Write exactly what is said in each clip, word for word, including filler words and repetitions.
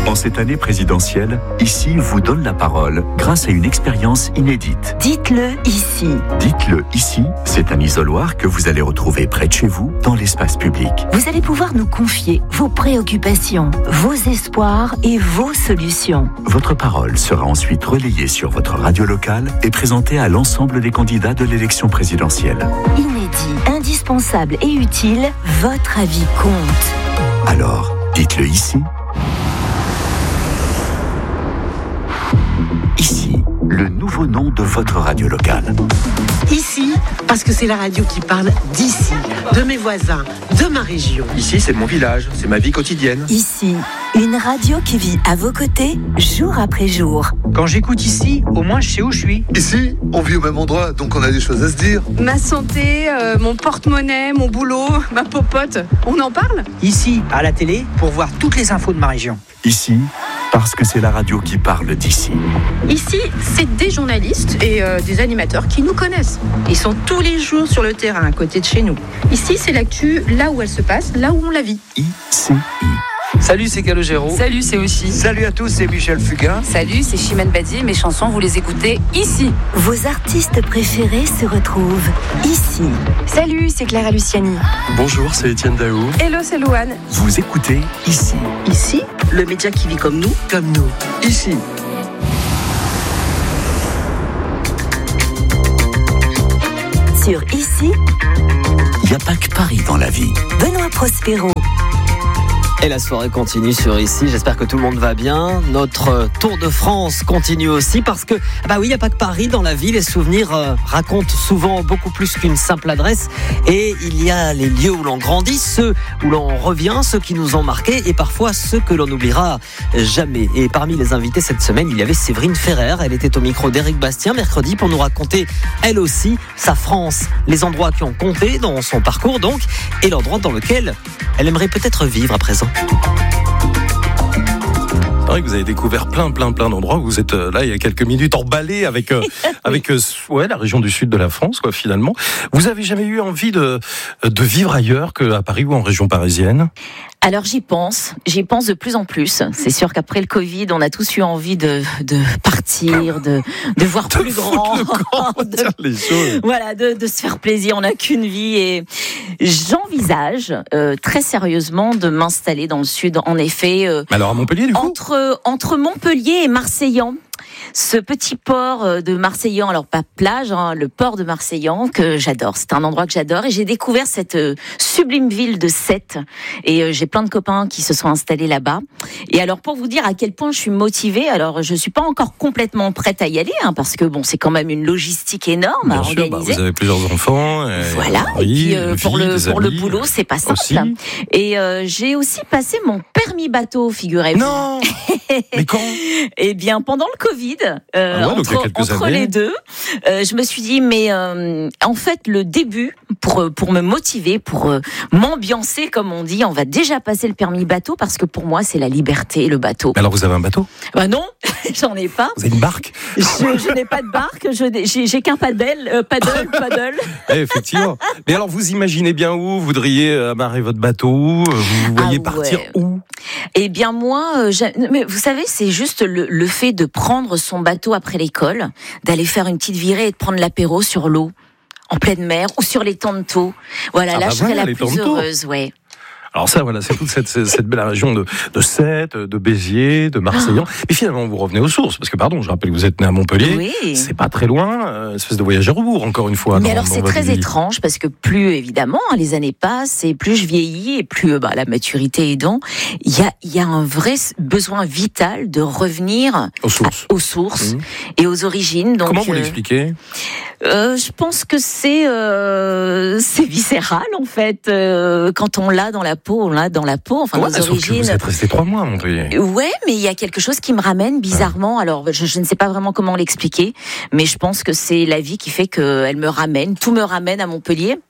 En cette année présidentielle, Ici vous donne la parole grâce à une expérience inédite. Dites-le ici. Dites-le ici, c'est un isoloir que vous allez retrouver près de chez vous, dans l'espace public. Vous allez pouvoir nous confier vos préoccupations, vos espoirs et vos solutions. Votre parole sera ensuite relayée sur votre radio locale et présentée à l'ensemble des candidats de l'élection présidentielle. Inédit, indispensable et utile, votre avis compte. Alors, dites-le ici. Ici, le nouveau nom de votre radio locale. Ici, parce que c'est la radio qui parle d'ici, de mes voisins, de ma région. Ici, c'est mon village, c'est ma vie quotidienne. Ici, une radio qui vit à vos côtés, jour après jour. Quand j'écoute ici, au moins je sais où je suis. Ici, on vit au même endroit, donc on a des choses à se dire. Ma santé, euh, mon porte-monnaie, mon boulot, ma popote, on en parle ? Ici, à la télé, pour voir toutes les infos de ma région. Ici, parce que c'est la radio qui parle d'ici. Ici, c'est des journalistes et euh, des animateurs qui nous connaissent. Ils sont tous les jours sur le terrain, à côté de chez nous. Ici, c'est l'actu, là où elle se passe, là où on la vit. I C I. Salut, c'est Calogero. Salut, c'est aussi. Salut à tous, c'est Michel Fugain. Salut, c'est Chimène Badi. Mes chansons, vous les écoutez ici. Vos artistes préférés se retrouvent ici. Salut, c'est Clara Luciani. Bonjour, c'est Étienne Daou. Hello, c'est Louane. Vous écoutez ici. Ici, le média qui vit comme nous, comme nous. Ici. Sur Ici, il n'y a pas que Paris dans la vie. Benoît Prospero. Et la soirée continue sur Ici, j'espère que tout le monde va bien. Notre Tour de France continue aussi parce que, bah oui, il n'y a pas que Paris dans la vie. Les souvenirs euh, racontent souvent beaucoup plus qu'une simple adresse. Et il y a les lieux où l'on grandit, ceux où l'on revient, ceux qui nous ont marqués et parfois ceux que l'on n'oubliera jamais. Et parmi les invités cette semaine, il y avait Séverine Ferrer. Elle était au micro d'Éric Bastien mercredi pour nous raconter, elle aussi, sa France, les endroits qui ont compté dans son parcours donc, et l'endroit dans lequel elle aimerait peut-être vivre à présent. C'est vrai que vous avez découvert plein, plein, plein d'endroits. Vous êtes là il y a quelques minutes emballé avec euh, avec euh, ouais la région du sud de la France, quoi. Finalement, vous avez jamais eu envie de de vivre ailleurs qu'à Paris ou en région parisienne? Alors j'y pense, j'y pense de plus en plus. C'est sûr qu'après le Covid, on a tous eu envie de de partir, de de voir de plus grand, camp, de, les choses. Voilà, de de se faire plaisir. On n'a qu'une vie et j'envisage euh, très sérieusement de m'installer dans le sud. En effet, euh, alors à Montpellier du coup. Entre entre Montpellier et Marseillan. Ce petit port de Marseillan, alors pas plage, hein, le port de Marseillan que j'adore. C'est un endroit que j'adore et j'ai découvert cette euh, sublime ville de Sète et euh, j'ai plein de copains qui se sont installés là-bas. Et alors pour vous dire à quel point je suis motivée, alors je suis pas encore complètement prête à y aller hein, parce que bon c'est quand même une logistique énorme Bien à sûr, organiser. Bah, vous avez plusieurs enfants. Et voilà. Oui, et puis euh, pour vie, le pour amis, le boulot c'est pas simple. Aussi. Et euh, j'ai aussi passé mon permis bateau, figurez-vous. Non. Mais quand? Eh bien pendant le Covid. Euh, ah ouais, entre entre les deux, euh, je me suis dit mais euh, en fait le début pour pour me motiver, pour euh, m'ambiancer comme on dit, on va déjà passer le permis bateau parce que pour moi c'est la liberté le bateau. Alors vous avez un bateau? Bah non, j'en ai pas. Vous avez une barque? Je, je n'ai pas de barque, je j'ai, j'ai qu'un paddle, euh, paddle, paddle. Eh, effectivement. Mais alors vous imaginez bien où vous voudriez amarrer votre bateau? Vous voyez ah, partir ouais. où? Eh bien moi, euh, mais vous savez, c'est juste le, le fait de prendre son bateau après l'école, d'aller faire une petite virée et de prendre l'apéro sur l'eau, en pleine mer ou sur les Tantos. Voilà, ah là bah je serais voilà, la plus Tantos. heureuse, ouais. Alors ça, voilà, c'est toute cette, cette belle région de, de Sète, de Béziers, de Marseillan. Oh. Et finalement, vous revenez aux sources, parce que pardon, je rappelle que vous êtes né à Montpellier. Oui. C'est pas très loin, euh, espèce de voyage à rebours, encore une fois. Mais dans, alors dans c'est votre très vie. étrange, parce que plus évidemment hein, les années passent et plus je vieillis et plus bah, la maturité aidant, il y a, y a un vrai besoin vital de revenir aux sources, à, aux sources mmh. et aux origines. Donc, comment vous euh, l'expliquez? Euh, je pense que c'est euh, c'est viscéral en fait. Euh, quand on l'a dans la peau, on l'a dans la peau. Enfin, ouais, nos origines. Que vous êtes resté trois mois à Montpellier. Ouais, mais il y a quelque chose qui me ramène bizarrement. Ouais. Alors, je, je ne sais pas vraiment comment l'expliquer, mais je pense que c'est la vie qui fait qu'elle me ramène. Tout me ramène à Montpellier.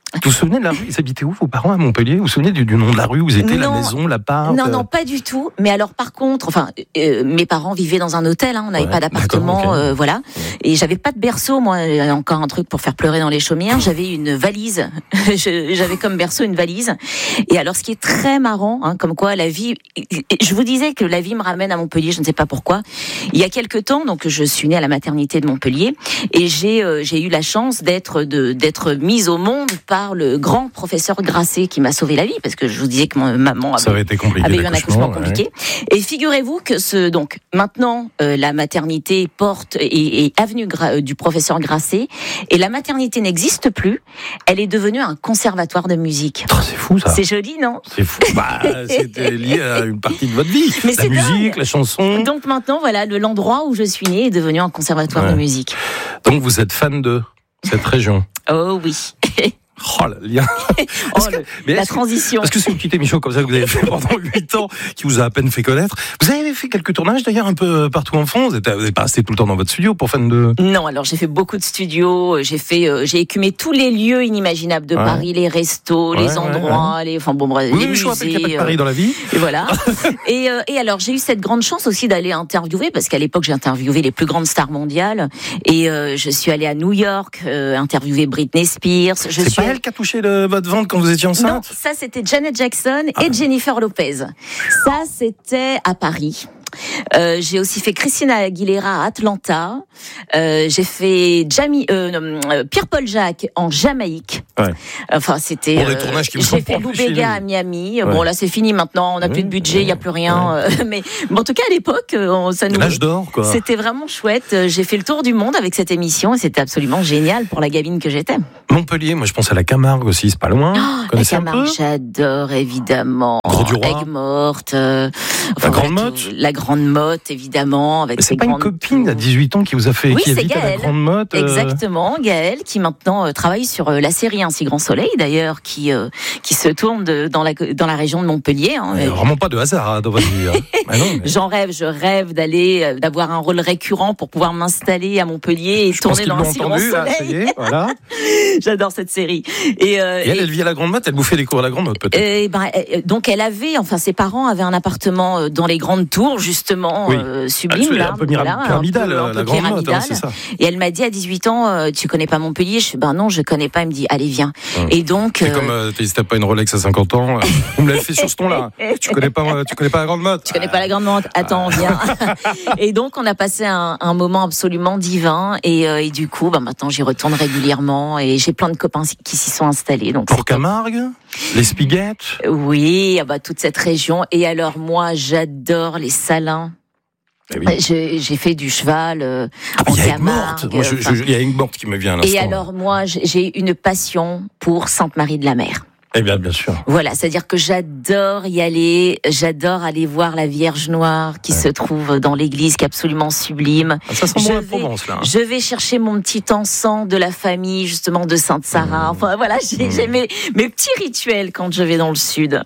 Vous vous souvenez de la rue? Ils habitaient où, vos parents, à Montpellier? Vous vous souvenez du, du nom de la rue où vous étiez, non, la maison, l'appart? Non, non, pas du tout. Mais alors, par contre, enfin, euh, mes parents vivaient dans un hôtel, hein, on n'avait ouais, pas d'appartement, okay. euh, voilà. Et j'avais pas de berceau, moi, encore un truc pour faire pleurer dans les chaumières. J'avais une valise. J'avais comme berceau une valise. Et alors, ce qui est très marrant, hein, comme quoi la vie, je vous disais que la vie me ramène à Montpellier, je ne sais pas pourquoi. Il y a quelque temps, donc, je suis née à la maternité de Montpellier et j'ai, euh, j'ai eu la chance d'être, de, d'être mise au monde par le grand professeur Grasset qui m'a sauvé la vie, parce que je vous disais que mon maman avait, Ça avait, été compliqué, avait eu un accouchement ouais. compliqué. Et figurez-vous que ce, donc, maintenant, euh, la maternité porte et, et avenue Gra- du professeur Grasset, et la maternité n'existe plus. Elle est devenue un conservatoire de musique. Oh, c'est fou, ça. C'est joli, non? C'est fou. Bah, c'était lié à une partie de votre vie. Mais la c'est musique, dingue. La chanson. Donc maintenant, voilà, le, l'endroit où je suis née est devenu un conservatoire ouais. de musique. Donc vous êtes fan de cette région? Oh oui. Oh, le lien. Oh, que, le, la transition. Parce que c'est une petite émission comme ça que vous avez fait pendant huit ans, qui vous a à peine fait connaître. Vous avez fait quelques tournages d'ailleurs un peu partout en France. Vous n'êtes pas resté tout le temps dans votre studio pour fan de... Non, alors j'ai fait beaucoup de studios. J'ai fait, euh, j'ai écumé tous les lieux inimaginables de ouais. Paris, les restos, ouais, les endroits, ouais, ouais. les, enfin bon, bref, oui, les mais musées. Je rappelle qu'il n'y a pas de Paris dans la vie. Et voilà. et, euh, et alors j'ai eu cette grande chance aussi d'aller interviewer, parce qu'à l'époque j'ai interviewé les plus grandes stars mondiales. Et euh, je suis allée à New York euh, interviewer Britney Spears. Je c'est suis pas elle qui a touché le votre ventre quand vous étiez enceinte? Non, ça c'était Janet Jackson et ah. Jennifer Lopez. Ça c'était à Paris. Euh, j'ai aussi fait Christina Aguilera à Atlanta. Euh, j'ai fait Jamie, euh, euh, Pierre-Paul Jacques en Jamaïque. Ouais. Enfin, c'était. Pour les tournages qui euh, vous sont j'ai fait Lou Béga à Miami. Ouais. Bon, là, c'est fini maintenant. On n'a ouais. plus de budget, il ouais. y a plus rien. Ouais. Euh, mais, mais en tout cas, à l'époque, on, ça nous. L'âge d'or, quoi. C'était vraiment chouette. J'ai fait le tour du monde avec cette émission et c'était absolument génial pour la gamine que j'étais. Montpellier, moi, je pense à la Camargue aussi, c'est pas loin. Oh, la Camargue, j'adore évidemment. Aigues-Mortes. Euh, enfin, la Grande Motte. La Grande Motte, évidemment. Avec mais c'est pas une copine à dix-huit ans qui vous a fait, oui, qui c'est habite Gaëlle. à la Grande Motte. Euh... Exactement, Gaëlle, qui maintenant euh, travaille sur euh, la série Un si grand soleil, d'ailleurs, qui euh, qui se tourne de, dans la dans la région de Montpellier. Hein, mais vraiment pas de hasard hein, dans votre vie. Hein. Ah non, mais... J'en rêve, je rêve d'aller, euh, d'avoir un rôle récurrent pour pouvoir m'installer à Montpellier et je tourner dans Un si grand soleil. Là, ça y est, voilà. J'adore cette série. Et, euh, et elle, et... elle vit à la Grande Motte, elle bouffait des cours à la Grande Motte peut-être. Et ben, donc elle avait, enfin ses parents avaient un appartement dans les grandes tours justement oui. euh, sublime ah, là, un peu voilà, pyramidal, un peu, un peu la Grande Motte, hein, c'est ça. Et elle m'a dit à dix-huit ans, euh, tu connais pas Montpellier? Je fais ben non, je connais pas. Elle me dit allez viens. Hum. Et donc c'est euh... comme euh, t'as pas une Rolex à cinquante ans, euh, vous me l'avez fait sur ce ton-là. Tu connais pas, euh, tu connais pas la Grande Motte? Tu connais pas la Grande Motte? Attends, viens. Et donc on a passé un, un moment absolument divin et, euh, et du coup, ben maintenant j'y retourne régulièrement et j'ai plein de copains qui s'y sont installés. Donc pour Camargue, les Spiguettes. Oui, bah toute cette région. Et alors moi, j'adore les Salins. Eh oui. j'ai, j'ai fait du cheval euh, ah, en il y a Camargue. Il y a une morte qui me vient à l'instant. Et alors moi, j'ai une passion pour Sainte-Marie-de-la-Mer. Eh bien, bien sûr. Voilà, c'est-à-dire que j'adore y aller, j'adore aller voir la Vierge Noire qui ouais. se trouve dans l'église, qui est absolument sublime. Ah, ça sent bon la Provence, là. Je vais chercher mon petit encens de la famille, justement, de Sainte-Sarah. Mmh. Enfin, voilà, j'ai, mmh. j'ai mes, mes petits rituels quand je vais dans le sud.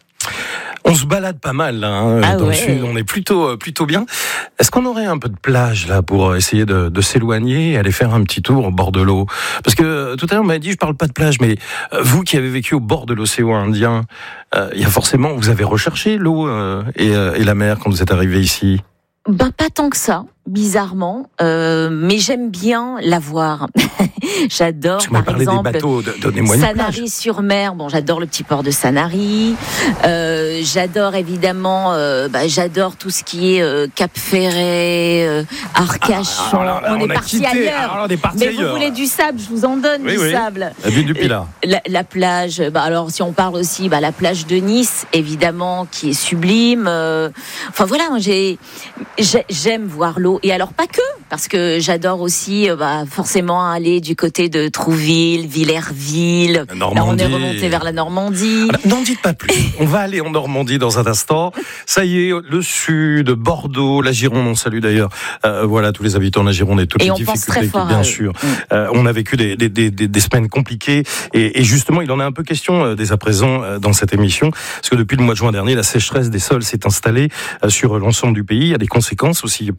On se balade pas mal là, hein, ah dans ouais. le sud, on est plutôt plutôt bien. Est-ce qu'on aurait un peu de plage là pour essayer de, de s'éloigner et aller faire un petit tour au bord de l'eau? Parce que tout à l'heure on m'a dit je parle pas de plage, mais vous qui avez vécu au bord de l'océan Indien, il euh, y a forcément vous avez recherché l'eau euh, et, euh, et la mer quand vous êtes arrivé ici. Ben pas tant que ça, bizarrement, euh, mais j'aime bien la voir. J'adore, par exemple, des bateaux, Sanary-sur-Mer. Bon, j'adore le petit port de Sanary. Euh, j'adore évidemment, euh, bah, j'adore tout ce qui est euh, Cap-Ferret, euh, Arcachon. Ah, alors, alors, on, on est parti ailleurs. Alors, on est parti mais ailleurs. Vous voulez du sable, je vous en donne oui, du oui. sable. La ville du Pilat. La, la plage. Bah, alors, si on parle aussi, bah, la plage de Nice, évidemment, qui est sublime. Euh, enfin voilà, j'ai, j'ai, j'aime voir l'eau. Et alors pas que, parce que j'adore aussi, bah, forcément aller du côté de Trouville, Villerville. Là, on est remonté vers la Normandie. Alors, n'en dites pas plus. On va aller en Normandie dans un instant. Ça y est, le sud, Bordeaux, la Gironde, on salue d'ailleurs. Euh, voilà, tous les habitants de la Gironde et toutes et les on difficultés, pense très bien sûr. Mmh. Euh, on a vécu des, des, des, des semaines compliquées et, et justement, il en est un peu question euh, dès à présent euh, dans cette émission, parce que depuis le mois de juin dernier, la sécheresse des sols s'est installée euh, sur l'ensemble du pays. Il y a des conséquences aussi. Il y a plusieurs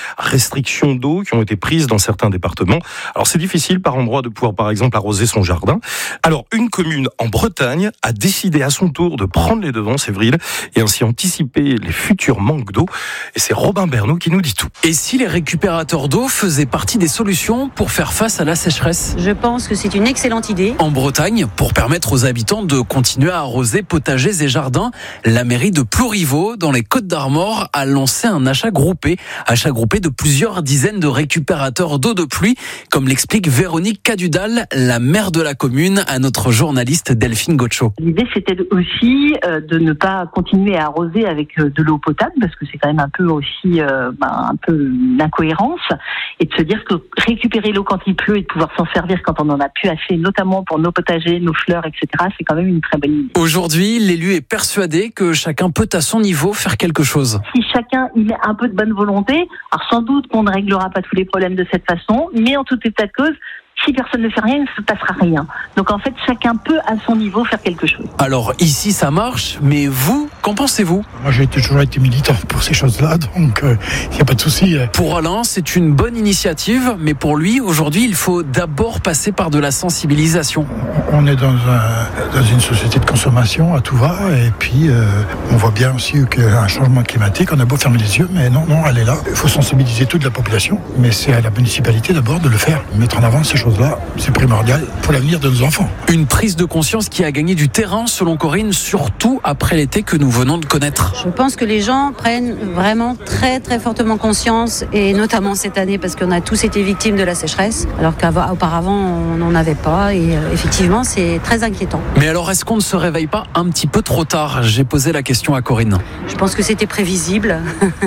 restrictions d'eau qui ont été prises dans certains départements. Alors c'est difficile par endroits de pouvoir par exemple arroser son jardin. Alors une commune en Bretagne a décidé à son tour de prendre les devants, Séverine, et ainsi anticiper les futurs manques d'eau. Et c'est Robin Bernot qui nous dit tout. Et si les récupérateurs d'eau faisaient partie des solutions pour faire face à la sécheresse ? Je pense que c'est une excellente idée. En Bretagne, pour permettre aux habitants de continuer à arroser potagers et jardins, la mairie de Plouriveau, dans les Côtes-d'Armor, a lancé un achat groupé. Achat groupé de plusieurs dizaines de récupérateurs d'eau de pluie, comme l'explique Véronique Cadudal, la maire de la commune, à notre journaliste Delphine Gaucho. L'idée, c'était aussi euh, de ne pas continuer à arroser avec euh, de l'eau potable, parce que c'est quand même un peu aussi euh, ben, un peu une incohérence, et de se dire que récupérer l'eau quand il pleut et de pouvoir s'en servir quand on en a plus assez, notamment pour nos potagers, nos fleurs, et cetera, c'est quand même une très bonne idée. Aujourd'hui, l'élu est persuadé que chacun peut à son niveau faire quelque chose. Si chacun y met un peu de bonne volonté, alors sans doute qu'on ne réglera pas tous les problèmes de cette façon, mais en tout état de cause, si personne ne fait rien, il ne se passera rien. Donc en fait, chacun peut à son niveau faire quelque chose. Alors ici, ça marche, mais vous, qu'en pensez-vous ? Moi, j'ai toujours été militant pour ces choses-là, donc il euh, n'y a pas de souci. Pour Alain, c'est une bonne initiative, mais pour lui, aujourd'hui, il faut d'abord passer par de la sensibilisation. On est dans, un, dans une société de consommation à tout va, et puis euh, on voit bien aussi qu'il y a un changement climatique. On a beau fermer les yeux, mais non, non, elle est là. Il faut sensibiliser toute la population, mais c'est à la municipalité d'abord de le faire, mettre en avant ces choses. Là, c'est primordial pour l'avenir de nos enfants. Une prise de conscience qui a gagné du terrain, selon Corinne, surtout après l'été que nous venons de connaître. Je pense que les gens prennent vraiment très très fortement conscience, et notamment cette année, parce qu'on a tous été victimes de la sécheresse, alors qu'auparavant on n'en avait pas, et euh, effectivement c'est très inquiétant. Mais alors est-ce qu'on ne se réveille pas un petit peu trop tard ? J'ai posé la question à Corinne. Je pense que c'était prévisible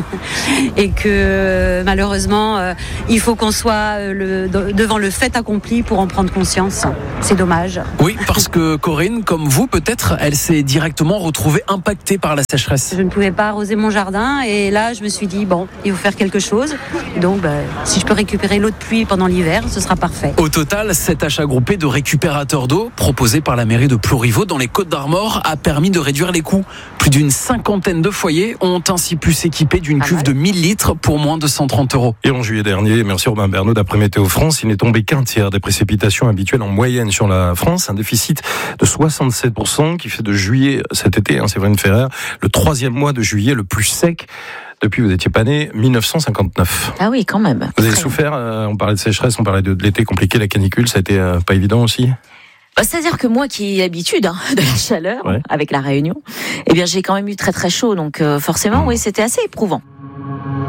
et que malheureusement euh, il faut qu'on soit le, devant le fait accompli pour en prendre conscience. C'est dommage. Oui, parce que Corinne, comme vous peut-être, elle s'est directement retrouvée impactée par la sécheresse. Je ne pouvais pas arroser mon jardin, et là je me suis dit bon, il faut faire quelque chose. Donc bah, si je peux récupérer l'eau de pluie pendant l'hiver, ce sera parfait. Au total, cet achat groupé de récupérateurs d'eau proposé par la mairie de Plouriveau dans les Côtes-d'Armor a permis de réduire les coûts. Plus d'une cinquantaine de foyers ont ainsi pu s'équiper d'une cuve de mille litres pour moins de cent trente euros. Et en juillet dernier, merci Robin Bernot, d'après Météo France, il n'est tombé qu'un tiers des précipitations habituelles en moyenne sur la France, un déficit de soixante-sept pour cent qui fait de juillet cet été, hein, Séverine Ferrer, le troisième mois de juillet le plus sec depuis, vous n'étiez pas né, mille neuf cent cinquante-neuf. Ah oui, quand même. Vous avez souffert, euh, on parlait de sécheresse, on parlait de, de l'été compliqué, la canicule, ça a été euh, pas évident aussi ? C'est-à-dire que moi qui ai l'habitude hein, de la chaleur, ouais. avec la Réunion, eh bien j'ai quand même eu très très chaud, donc euh, forcément, mmh. oui, c'était assez éprouvant.